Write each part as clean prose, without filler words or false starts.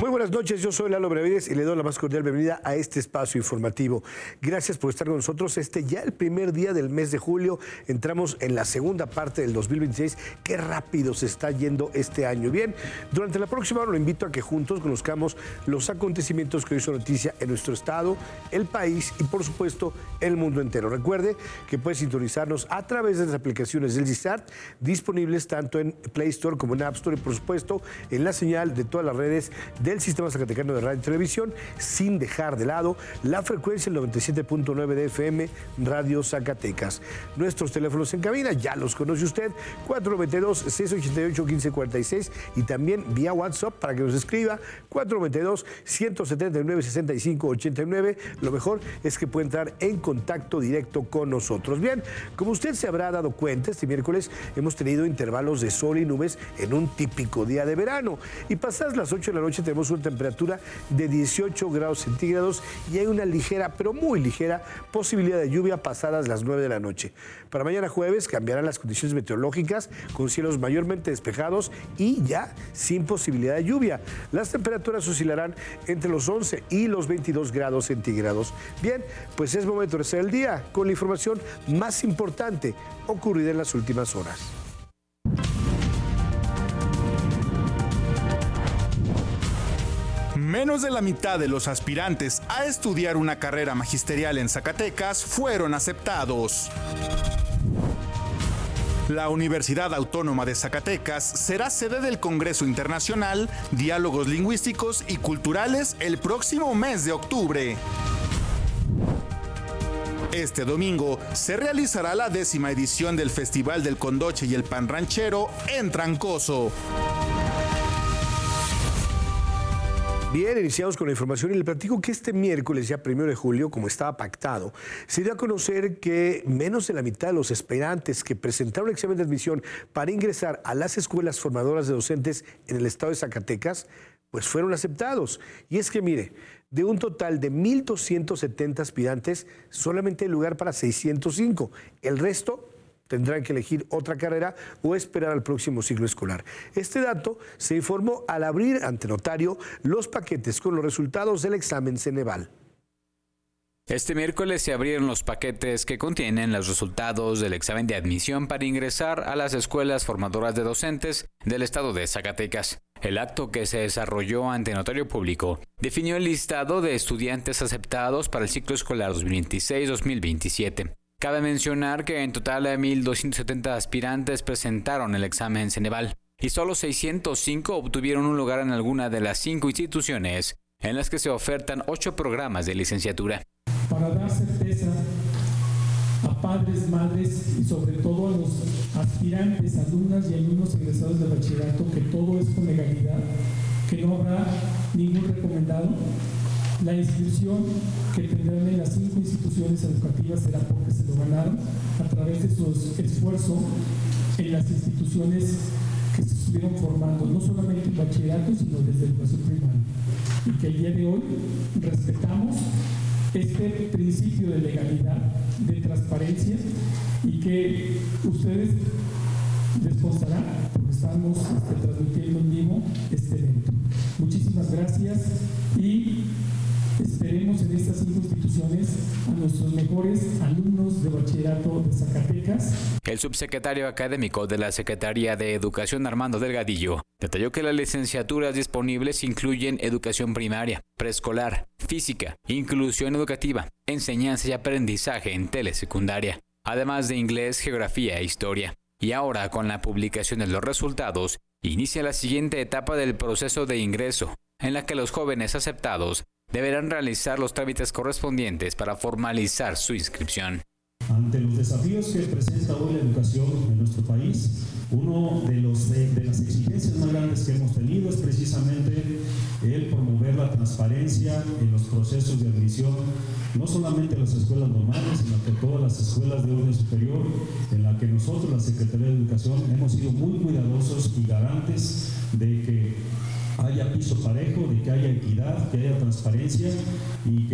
Muy buenas noches, yo soy Lalo Benavides y le doy la más cordial bienvenida a este espacio informativo. Gracias por estar con nosotros. Ya el primer día del mes de julio, entramos en la segunda parte del 2026. Qué rápido se está yendo este año. Bien, durante la próxima hora lo invito a que juntos conozcamos los acontecimientos que hoy son noticia en nuestro estado, el país y por supuesto el mundo entero. Recuerde que puede sintonizarnos a través de las aplicaciones del GISAT, disponibles tanto en Play Store como en App Store y por supuesto en la señal de todas las redes del Sistema Zacatecano de Radio y Televisión, sin dejar de lado la frecuencia el 97.9 de FM Radio Zacatecas. Nuestros teléfonos en cabina ya los conoce usted, 492-688-1546 y también vía WhatsApp para que nos escriba, 492-179-6589. Lo mejor es que puede entrar en contacto directo con nosotros. Bien, como usted se habrá dado cuenta, este miércoles hemos tenido intervalos de sol y nubes en un típico día de verano y pasadas las 8 de la noche tenemos una temperatura de 18 grados centígrados y hay una ligera, pero muy ligera, posibilidad de lluvia pasadas las 9 de la noche. Para mañana jueves cambiarán las condiciones meteorológicas con cielos mayormente despejados y ya sin posibilidad de lluvia. Las temperaturas oscilarán entre los 11 y los 22 grados centígrados. Bien, pues es momento de hacer el día con la información más importante ocurrida en las últimas horas. Menos de la mitad de los aspirantes a estudiar una carrera magisterial en Zacatecas fueron aceptados. La Universidad Autónoma de Zacatecas será sede del Congreso Internacional Diálogos Lingüísticos y Culturales el próximo mes de octubre. Este domingo se realizará la 10ª edición del Festival del Condoche y el Pan Ranchero en Trancoso. Bien, iniciamos con la información y le platico que este miércoles, ya 1 de julio, como estaba pactado, se dio a conocer que menos de la mitad de los aspirantes que presentaron el examen de admisión para ingresar a las escuelas formadoras de docentes en el estado de Zacatecas, pues fueron aceptados. Y es que mire, de un total de 1,270 aspirantes, solamente hay lugar para 605. El resto tendrán que elegir otra carrera o esperar al próximo ciclo escolar. Este dato se informó al abrir ante notario los paquetes con los resultados del examen Ceneval. Este miércoles se abrieron los paquetes que contienen los resultados del examen de admisión para ingresar a las escuelas formadoras de docentes del estado de Zacatecas. El acto, que se desarrolló ante notario público, definió el listado de estudiantes aceptados para el ciclo escolar 2026-2027. Cabe mencionar que en total 1,270 aspirantes presentaron el examen Ceneval y solo 605 obtuvieron un lugar en alguna de las 5 instituciones en las que se ofertan 8 programas de licenciatura. Para dar certeza a padres, madres y sobre todo a los aspirantes, alumnas y alumnos egresados de bachillerato que todo es con legalidad, que no habrá ningún recomendado, la inscripción que tendrán en las 5 instituciones educativas será porque se lo ganaron a través de su esfuerzo en las instituciones que se estuvieron formando, no solamente en bachillerato, sino desde educación primaria. Y que el día de hoy respetamos este principio de legalidad, de transparencia, y que ustedes les constará, porque estamos transmitiendo en vivo este evento. Muchísimas gracias y esperemos en estas 5 instituciones a nuestros mejores alumnos de bachillerato de Zacatecas. El subsecretario académico de la Secretaría de Educación, Armando Delgadillo, detalló que las licenciaturas disponibles incluyen educación primaria, preescolar, física, inclusión educativa, enseñanza y aprendizaje en telesecundaria, además de inglés, geografía e historia. Y ahora, con la publicación de los resultados, inicia la siguiente etapa del proceso de ingreso, en la que los jóvenes aceptados deberán realizar los trámites correspondientes para formalizar su inscripción. Ante los desafíos que presenta hoy la educación en nuestro país, uno de las exigencias más grandes que hemos tenido es precisamente el promover la transparencia en los procesos de admisión, no solamente en las escuelas normales, sino que todas las escuelas de orden superior, en la que nosotros, la Secretaría de Educación, hemos sido muy cuidadosos y garantes de que haya piso parejo, de que haya equidad, que haya transparencia y que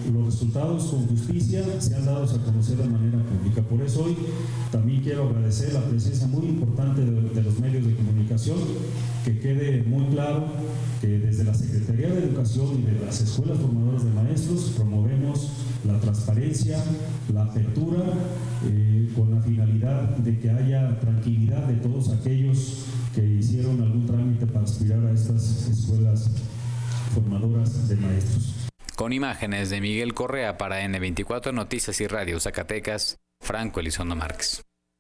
los resultados con justicia sean dados a conocer de manera pública. Por eso hoy también quiero agradecer la presencia muy importante de los medios de comunicación, que quede muy claro que desde la Secretaría de Educación y de las escuelas formadoras de maestros promovemos la transparencia, la apertura, con la finalidad de que haya tranquilidad de todos aquellos que hicieron algún trámite para aspirar a estas escuelas formadoras de maestros. Con imágenes de Miguel Correa para N24 Noticias y Radio Zacatecas, Franco Elizondo Márquez.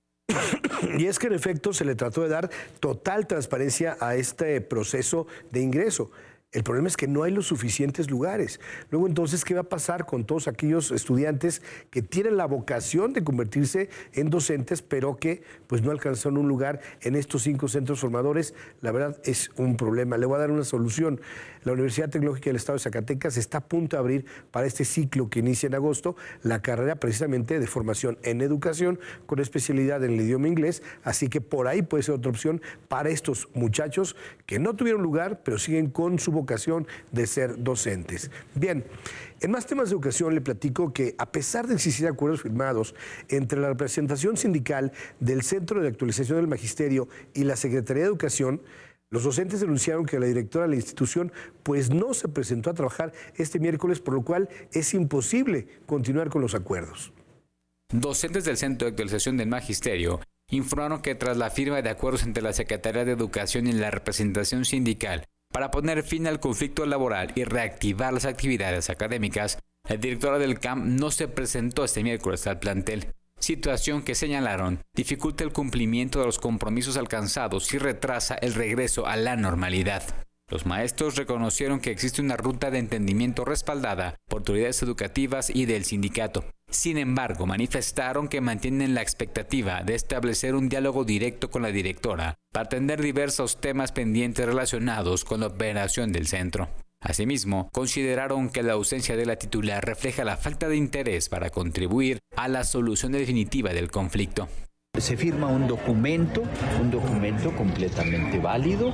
Y es que en efecto se le trató de dar total transparencia a este proceso de ingreso. El problema es que no hay los suficientes lugares. Luego, entonces, ¿qué va a pasar con todos aquellos estudiantes que tienen la vocación de convertirse en docentes, pero que pues no alcanzaron un lugar en estos 5 centros formadores? La verdad es un problema. Le voy a dar una solución. La Universidad Tecnológica del Estado de Zacatecas está a punto de abrir para este ciclo que inicia en agosto la carrera precisamente de formación en educación con especialidad en el idioma inglés. Así que por ahí puede ser otra opción para estos muchachos que no tuvieron lugar, pero siguen con su vocación de ser docentes. Bien, en más temas de educación le platico que a pesar de existir acuerdos firmados entre la representación sindical del Centro de Actualización del Magisterio y la Secretaría de Educación, los docentes denunciaron que la directora de la institución pues no se presentó a trabajar este miércoles, por lo cual es imposible continuar con los acuerdos. Docentes del Centro de Actualización del Magisterio informaron que tras la firma de acuerdos entre la Secretaría de Educación y la representación sindical para poner fin al conflicto laboral y reactivar las actividades académicas, la directora del CAM no se presentó este miércoles al plantel, situación que señalaron dificulta el cumplimiento de los compromisos alcanzados y retrasa el regreso a la normalidad. Los maestros reconocieron que existe una ruta de entendimiento respaldada por autoridades educativas y del sindicato. Sin embargo, manifestaron que mantienen la expectativa de establecer un diálogo directo con la directora para atender diversos temas pendientes relacionados con la operación del centro. Asimismo, consideraron que la ausencia de la titular refleja la falta de interés para contribuir a la solución definitiva del conflicto. Se firma un documento completamente válido,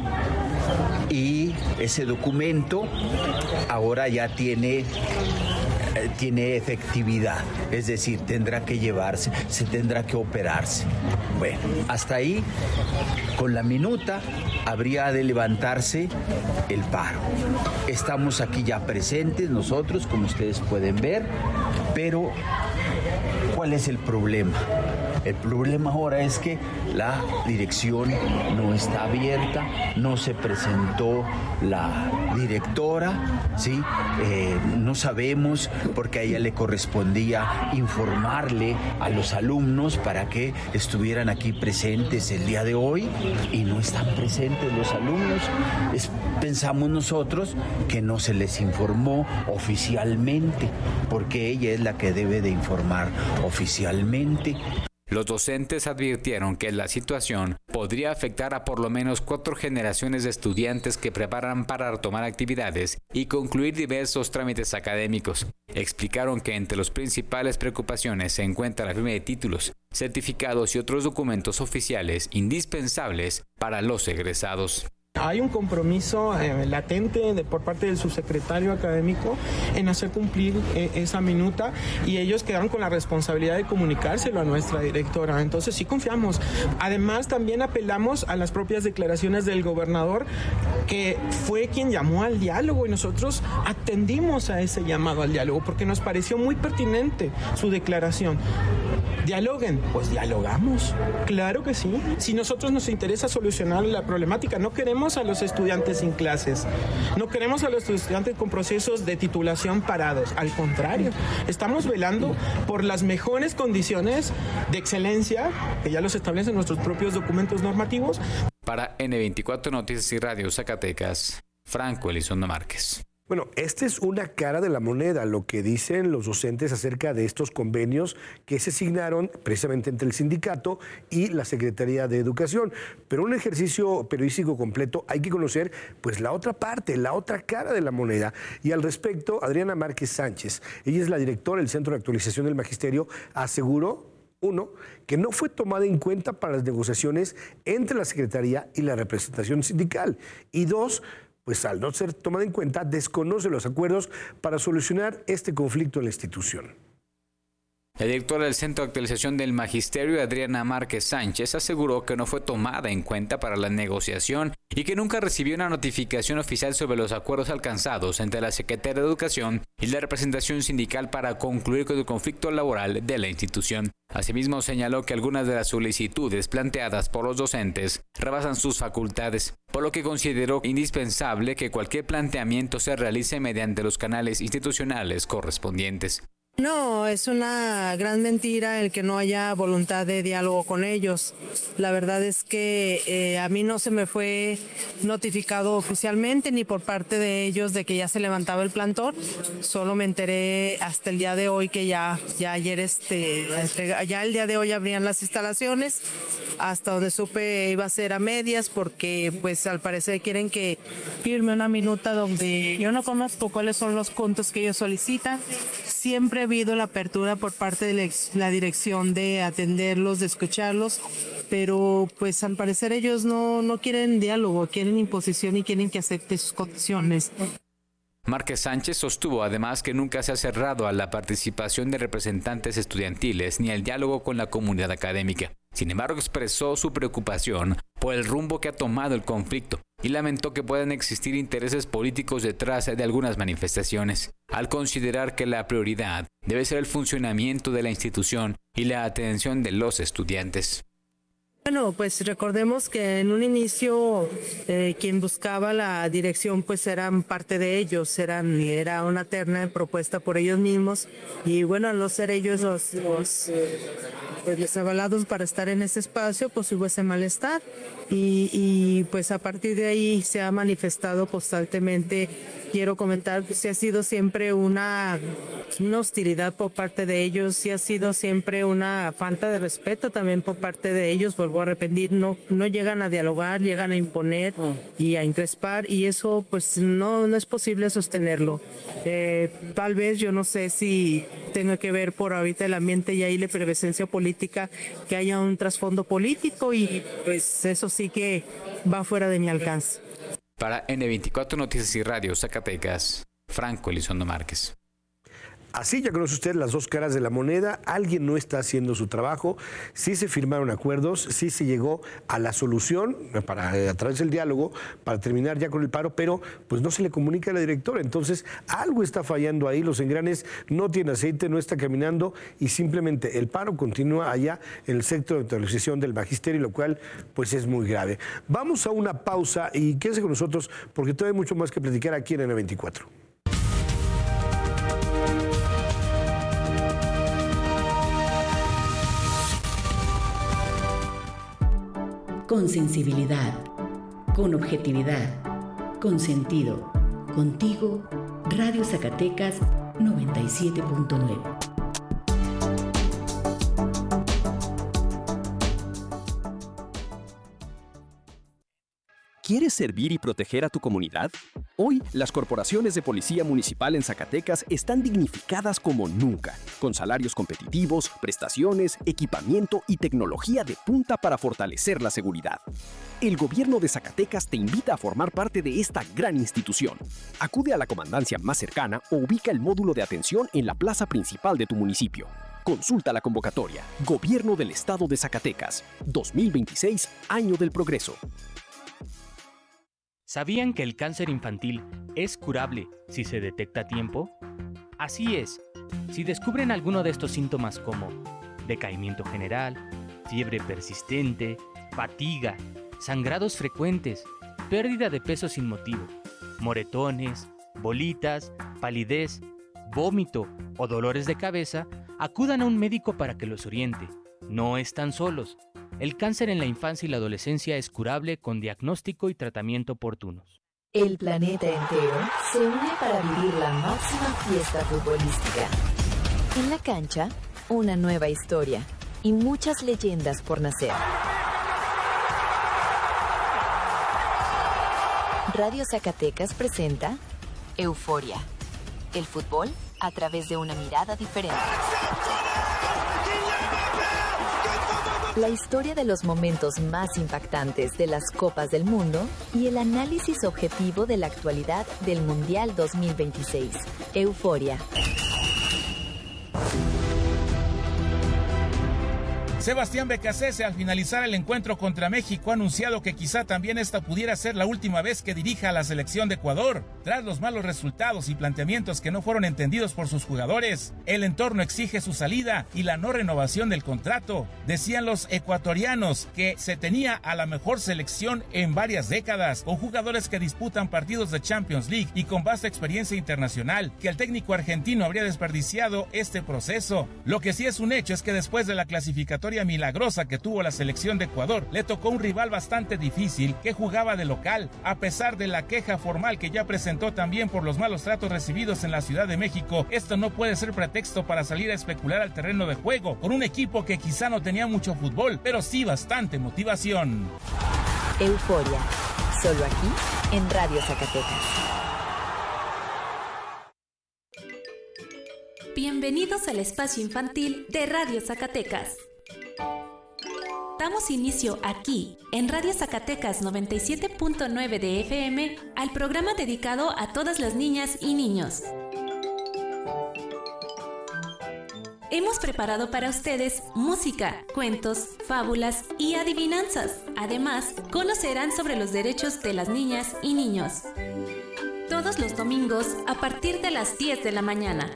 y ese documento ahora ya tiene efectividad, es decir, tendrá que llevarse, se tendrá que operarse. Bueno, hasta ahí, con la minuta, habría de levantarse el paro. Estamos aquí ya presentes nosotros, como ustedes pueden ver, pero ¿cuál es el problema? El problema ahora es que la dirección no está abierta, no se presentó la directora, ¿sí? No sabemos, porque a ella le correspondía informarle a los alumnos para que estuvieran aquí presentes el día de hoy, y no están presentes los alumnos. Pensamos nosotros que no se les informó oficialmente, porque ella es la que debe de informar oficialmente. Los docentes advirtieron que la situación podría afectar a por lo menos 4 generaciones de estudiantes que preparan para retomar actividades y concluir diversos trámites académicos. Explicaron que entre las principales preocupaciones se encuentra la firma de títulos, certificados y otros documentos oficiales indispensables para los egresados. Hay un compromiso latente por parte del subsecretario académico en hacer cumplir esa minuta, y ellos quedaron con la responsabilidad de comunicárselo a nuestra directora. Entonces sí confiamos. Además, también apelamos a las propias declaraciones del gobernador, que fue quien llamó al diálogo, y nosotros atendimos a ese llamado al diálogo porque nos pareció muy pertinente su declaración. Dialoguen, pues dialogamos, claro que sí. Si nosotros nos interesa solucionar la problemática, no queremos a los estudiantes sin clases, no queremos a los estudiantes con procesos de titulación parados, al contrario, estamos velando por las mejores condiciones de excelencia, que ya los establecen nuestros propios documentos normativos. Para N24 Noticias y Radio Zacatecas, Franco Elizondo Márquez. Bueno, esta es una cara de la moneda, lo que dicen los docentes acerca de estos convenios que se signaron precisamente entre el sindicato y la Secretaría de Educación. Pero un ejercicio periodístico completo, hay que conocer pues la otra parte, la otra cara de la moneda. Y al respecto, Adriana Márquez Sánchez, ella es la directora del Centro de Actualización del Magisterio, aseguró, 1, que no fue tomada en cuenta para las negociaciones entre la Secretaría y la representación sindical. Y 2, pues al no ser tomada en cuenta, desconoce los acuerdos para solucionar este conflicto en la institución. La directora del Centro de Actualización del Magisterio, Adriana Márquez Sánchez, aseguró que no fue tomada en cuenta para la negociación y que nunca recibió una notificación oficial sobre los acuerdos alcanzados entre la Secretaría de Educación y la representación sindical para concluir con el conflicto laboral de la institución. Asimismo, señaló que algunas de las solicitudes planteadas por los docentes rebasan sus facultades, por lo que consideró indispensable que cualquier planteamiento se realice mediante los canales institucionales correspondientes. No, es una gran mentira el que no haya voluntad de diálogo con ellos. La verdad es que a mí no se me fue notificado oficialmente ni por parte de ellos de que ya se levantaba el plantón. Solo me enteré hasta el día de hoy que ya el día de hoy abrían las instalaciones. Hasta donde supe iba a ser a medias porque pues al parecer quieren que firme una minuta donde yo no conozco cuáles son los puntos que ellos solicitan. Siempre ha habido la apertura por parte de la dirección de atenderlos, de escucharlos, pero pues al parecer ellos no quieren diálogo, quieren imposición y quieren que acepte sus condiciones. Márquez Sánchez sostuvo además que nunca se ha cerrado a la participación de representantes estudiantiles ni al diálogo con la comunidad académica. Sin embargo, expresó su preocupación por el rumbo que ha tomado el conflicto y lamentó que puedan existir intereses políticos detrás de algunas manifestaciones, al considerar que la prioridad debe ser el funcionamiento de la institución y la atención de los estudiantes. Bueno, pues recordemos que en un inicio quien buscaba la dirección pues eran parte de ellos, era una terna propuesta por ellos mismos y bueno, al no ser ellos los avalados para estar en ese espacio, pues hubo ese malestar y pues a partir de ahí se ha manifestado constantemente. Quiero comentar que sí ha sido siempre una hostilidad por parte de ellos, sí ha sido siempre una falta de respeto también por parte de ellos, vuelvo a repetir, no llegan a dialogar, llegan a imponer y a encrespar y eso pues no es posible sostenerlo. Tal vez yo no sé si tenga que ver por ahorita el ambiente y ahí la efervescencia política, que haya un trasfondo político y pues eso sí que va fuera de mi alcance. Para N24 Noticias y Radio Zacatecas, Franco Elizondo Márquez. Así ya conoce usted las dos caras de la moneda. Alguien no está haciendo su trabajo. Sí se firmaron acuerdos, sí se llegó a la solución a través del diálogo para terminar ya con el paro, pero pues no se le comunica a la directora. Entonces algo está fallando ahí. Los engranes no tienen aceite, no está caminando y simplemente el paro continúa allá en el Centro de Actualización del Magisterio, lo cual pues es muy grave. Vamos a una pausa y quédese con nosotros porque todavía hay mucho más que platicar aquí en N24. Con sensibilidad, con objetividad, con sentido. Contigo, Radio Zacatecas 97.9. ¿Quieres servir y proteger a tu comunidad? Hoy, las corporaciones de policía municipal en Zacatecas están dignificadas como nunca, con salarios competitivos, prestaciones, equipamiento y tecnología de punta para fortalecer la seguridad. El gobierno de Zacatecas te invita a formar parte de esta gran institución. Acude a la comandancia más cercana o ubica el módulo de atención en la plaza principal de tu municipio. Consulta la convocatoria. Gobierno del Estado de Zacatecas. 2026, Año del Progreso. ¿Sabían que el cáncer infantil es curable si se detecta a tiempo? Así es, si descubren alguno de estos síntomas como decaimiento general, fiebre persistente, fatiga, sangrados frecuentes, pérdida de peso sin motivo, moretones, bolitas, palidez, vómito o dolores de cabeza, acudan a un médico para que los oriente. No están solos. El cáncer en la infancia y la adolescencia es curable con diagnóstico y tratamiento oportunos. El planeta entero se une para vivir la máxima fiesta futbolística. En la cancha, una nueva historia y muchas leyendas por nacer. Radio Zacatecas presenta Euforia. El fútbol a través de una mirada diferente. la historia de los momentos más impactantes de las Copas del Mundo y el análisis objetivo de la actualidad del Mundial 2026. Euforia. Sebastián Becasese, al finalizar el encuentro contra México, ha anunciado que quizá también esta pudiera ser la última vez que dirija a la selección de Ecuador. Tras los malos resultados y planteamientos que no fueron entendidos por sus jugadores, el entorno exige su salida y la no renovación del contrato. Decían los ecuatorianos que se tenía a la mejor selección en varias décadas, con jugadores que disputan partidos de Champions League y con vasta experiencia internacional, que el técnico argentino habría desperdiciado este proceso. Lo que sí es un hecho es que después de la clasificatoria milagrosa que tuvo la selección de Ecuador, le tocó un rival bastante difícil que jugaba de local, a pesar de la queja formal que ya presentó también por los malos tratos recibidos en la Ciudad de México. Esto no puede ser pretexto para salir a especular al terreno de juego con un equipo que quizá no tenía mucho fútbol, pero sí bastante motivación. Euforia, solo aquí en Radio Zacatecas. Bienvenidos al espacio infantil de Radio Zacatecas. Damos inicio aquí, en Radio Zacatecas 97.9 de FM, al programa dedicado a todas las niñas y niños. Hemos preparado para ustedes música, cuentos, fábulas y adivinanzas. Además, conocerán sobre los derechos de las niñas y niños. Todos los domingos a partir de las 10 de la mañana.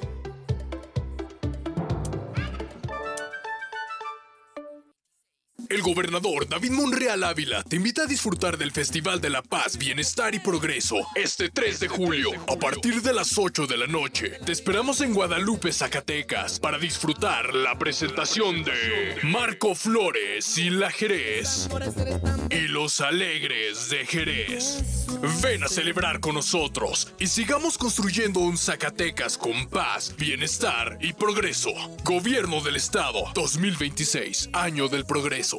El gobernador David Monreal Ávila te invita a disfrutar del Festival de la Paz, Bienestar y Progreso este 3 de julio a partir de las 8 de la noche. Te esperamos en Guadalupe, Zacatecas, para disfrutar la presentación de Marco Flores y la Jerez y los Alegres de Jerez. Ven a celebrar con nosotros y sigamos construyendo un Zacatecas con paz, bienestar y progreso. Gobierno del Estado 2026, Año del Progreso.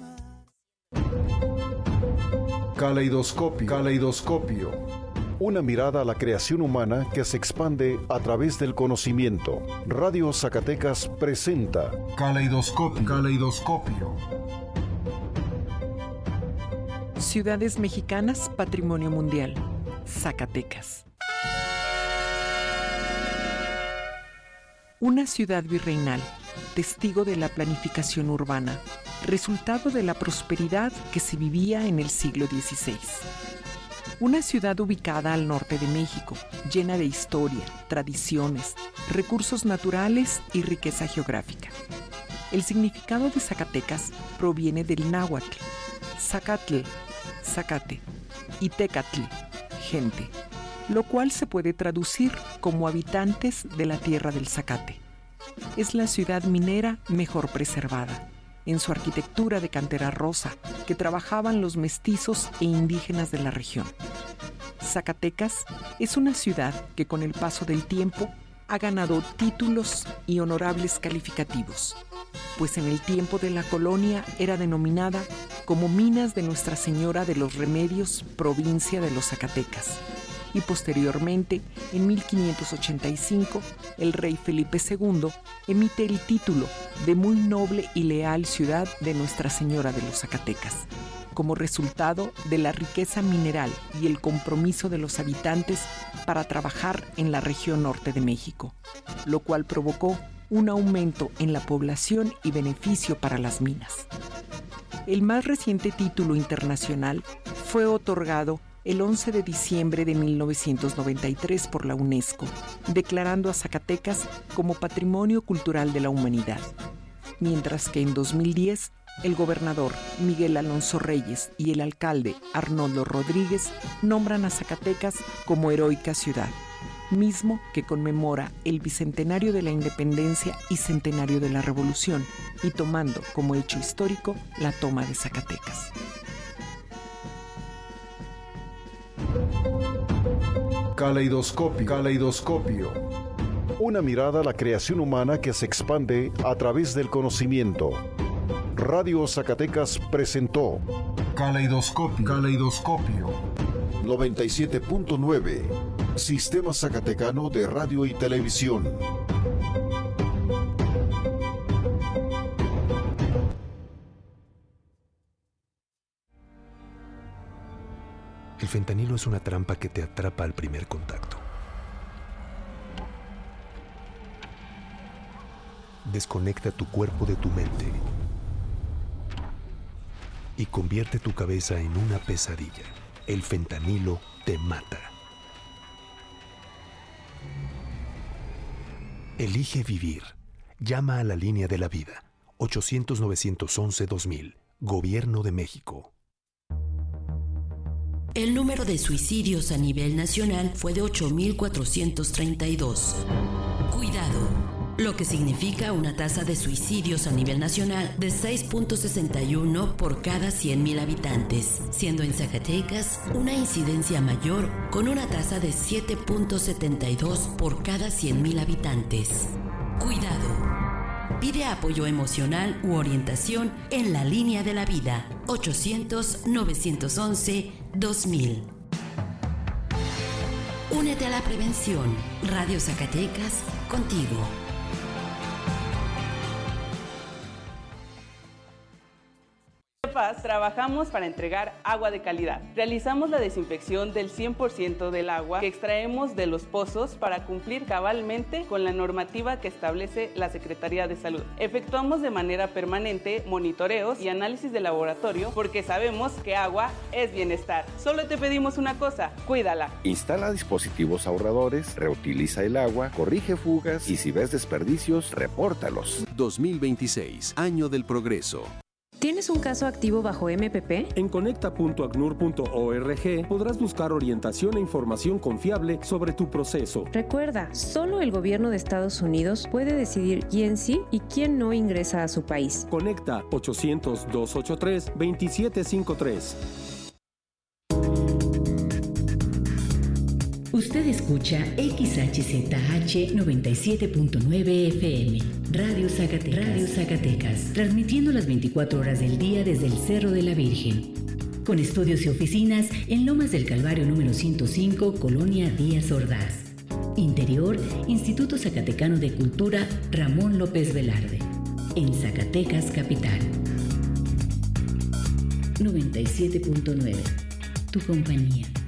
Caleidoscopio. Una mirada a la creación humana que se expande a través del conocimiento. Radio Zacatecas presenta Caleidoscopio. Ciudades mexicanas, Patrimonio Mundial. Zacatecas. Una ciudad virreinal, testigo de la planificación urbana, resultado de la prosperidad que se vivía en el siglo XVI. Una ciudad ubicada al norte de México, llena de historia, tradiciones, recursos naturales y riqueza geográfica. El significado de Zacatecas proviene del náhuatl, Zacatl, zacate, y tecatl, gente, lo cual se puede traducir como habitantes de la tierra del zacate. Es la ciudad minera mejor preservada, en su arquitectura de cantera rosa, que trabajaban los mestizos e indígenas de la región. Zacatecas es una ciudad que con el paso del tiempo ha ganado títulos y honorables calificativos, pues en el tiempo de la colonia era denominada como Minas de Nuestra Señora de los Remedios, provincia de los Zacatecas. Y posteriormente, en 1585, el rey Felipe II emite el título de Muy Noble y Leal Ciudad de Nuestra Señora de los Zacatecas, como resultado de la riqueza mineral y el compromiso de los habitantes para trabajar en la región norte de México, lo cual provocó un aumento en la población y beneficio para las minas. El más reciente título internacional fue otorgado el 11 de diciembre de 1993 por la UNESCO, declarando a Zacatecas como Patrimonio Cultural de la Humanidad, mientras que en 2010 el gobernador Miguel Alonso Reyes y el alcalde Arnoldo Rodríguez nombran a Zacatecas como heroica ciudad, mismo que conmemora el bicentenario de la independencia y centenario de la revolución, y tomando como hecho histórico la toma de Zacatecas. Caleidoscopio. Una mirada a la creación humana que se expande a través del conocimiento. Radio Zacatecas presentó Caleidoscopio. 97.9. Sistema Zacatecano de Radio y Televisión. fentanilo es una trampa que te atrapa al primer contacto. Desconecta tu cuerpo de tu mente y convierte tu cabeza en una pesadilla. El fentanilo te mata. Elige vivir. Llama a la línea de la vida. 800-911-2000. Gobierno de México. El número de suicidios a nivel nacional fue de 8.432. Cuidado. Lo que significa una tasa de suicidios a nivel nacional de 6.61 por cada 100.000 habitantes, siendo en Zacatecas una incidencia mayor con una tasa de 7.72 por cada 100.000 habitantes. Cuidado. Pide apoyo emocional u orientación en la línea de la vida 800-911-2000. Únete a la prevención. Radio Zacatecas, contigo. Trabajamos para entregar agua de calidad. Realizamos la desinfección del 100% del agua que extraemos de los pozos para cumplir cabalmente con la normativa que establece la Secretaría de Salud. Efectuamos de manera permanente monitoreos y análisis de laboratorio porque sabemos que agua es bienestar. Solo te pedimos una cosa, cuídala. Instala dispositivos ahorradores, reutiliza el agua, corrige fugas y si ves desperdicios, repórtalos. 2026, Año del Progreso. ¿Tienes un caso activo bajo MPP? En conecta.acnur.org podrás buscar orientación e información confiable sobre tu proceso. Recuerda, solo el gobierno de Estados Unidos puede decidir quién sí y quién no ingresa a su país. Conecta 800-283-2753. Usted escucha XHZH 97.9 FM, Radio Zacatecas, transmitiendo las 24 horas del día desde el Cerro de la Virgen. Con estudios y oficinas en Lomas del Calvario número 105, Colonia Díaz Ordaz. Interior, Instituto Zacatecano de Cultura Ramón López Velarde. En Zacatecas, capital. 97.9, tu compañía.